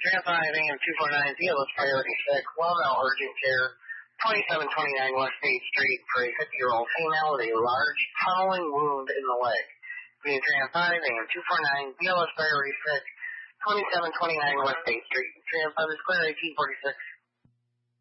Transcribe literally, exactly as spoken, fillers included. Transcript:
Trans five A M two forty-nine, B L S priority six, Wellville urgent care, twenty-seven twenty-nine West State Street for a fifty-year-old female with a large tunneling wound in the leg. Being Trans five A M two forty-nine, B L S priority six, twenty-seven twenty-nine West State Street. Trans five is clear, eighteen forty-six.